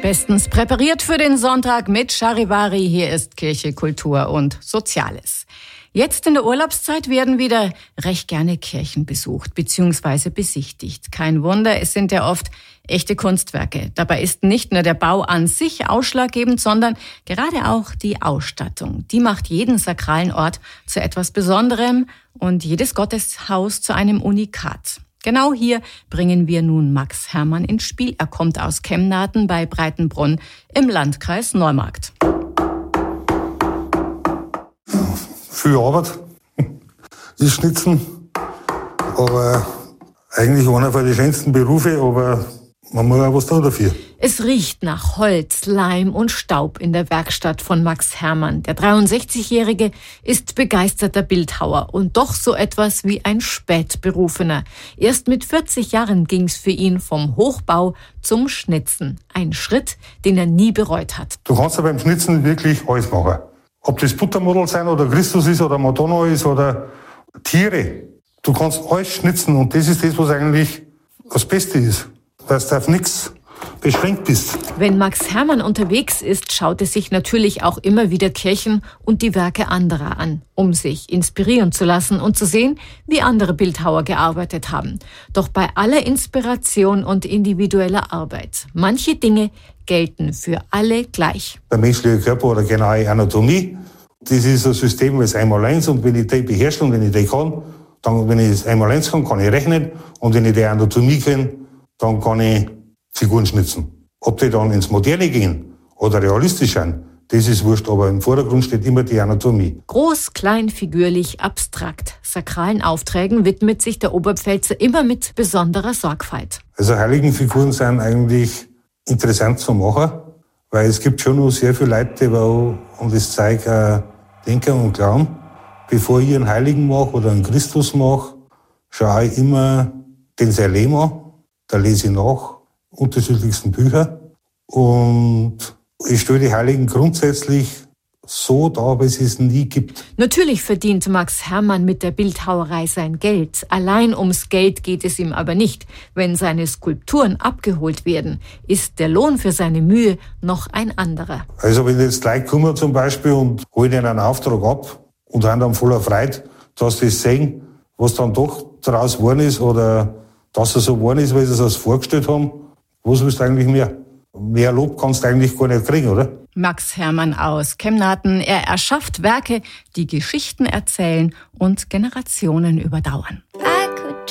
Bestens präpariert für den Sonntag mit Charivari. Hier ist Kirche, Kultur und Soziales. Jetzt in der Urlaubszeit werden wieder recht gerne Kirchen besucht bzw. besichtigt. Kein Wunder, es sind ja oft echte Kunstwerke. Dabei ist nicht nur der Bau an sich ausschlaggebend, sondern gerade auch die Ausstattung. Die macht jeden sakralen Ort zu etwas Besonderem und jedes Gotteshaus zu einem Unikat. Genau hier bringen wir nun Max Hermann ins Spiel. Er kommt aus Kemnaten bei Breitenbrunn im Landkreis Neumarkt. Viel Arbeit, das Schnitzen, aber eigentlich einer von den schönsten Berufe, aber man muss auch was tun dafür. Es riecht nach Holz, Leim und Staub in der Werkstatt von Max Hermann. Der 63-Jährige ist begeisterter Bildhauer und doch so etwas wie ein Spätberufener. Erst mit 40 Jahren ging's für ihn vom Hochbau zum Schnitzen. Ein Schritt, den er nie bereut hat. Du kannst ja beim Schnitzen wirklich alles machen. Ob das Buttermodel sein oder Christus ist oder Madonna ist oder Tiere. Du kannst alles schnitzen und das ist das, was eigentlich das Beste ist. Dass du auf nichts beschränkt bist. Wenn Max Hermann unterwegs ist, schaut er sich natürlich auch immer wieder Kirchen und die Werke anderer an, um sich inspirieren zu lassen und zu sehen, wie andere Bildhauer gearbeitet haben. Doch bei aller Inspiration und individueller Arbeit, manche Dinge gelten für alle gleich. Der menschliche Körper oder genaue Anatomie, das ist ein System, das einmal eins, und wenn ich das beherrsche und wenn ich das kann, dann, wenn ich das einmal eins kann ich rechnen, und wenn ich die Anatomie kenne, dann kann ich Figuren schnitzen. Ob die dann ins Moderne gehen oder realistisch sein, das ist wurscht, aber im Vordergrund steht immer die Anatomie. Groß, klein, figürlich, abstrakt. Sakralen Aufträgen widmet sich der Oberpfälzer immer mit besonderer Sorgfalt. Also Heiligenfiguren sind eigentlich interessant zu machen, weil es gibt schon noch sehr viele Leute, die auch um das Zeug denken und glauben. Bevor ich einen Heiligen mache oder einen Christus mache, schaue ich immer den sein Leben an. Da lese ich nach unterschiedlichsten Bücher und ich stelle die Heiligen grundsätzlich so dar, wie es es nie gibt. Natürlich verdient Max Hermann mit der Bildhauerei sein Geld. Allein ums Geld geht es ihm aber nicht. Wenn seine Skulpturen abgeholt werden, ist der Lohn für seine Mühe noch ein anderer. Also wenn jetzt Leute kommen zum Beispiel und holen ihnen einen Auftrag ab und haben dann voller Freude, dass sie sehen, was dann doch daraus geworden ist oder dass er so geworden ist, weil sie es sich vorgestellt haben, was willst du eigentlich mehr? Mehr Lob kannst du eigentlich gar nicht kriegen, oder? Max Hermann aus Kemnaten. Er erschafft Werke, die Geschichten erzählen und Generationen überdauern.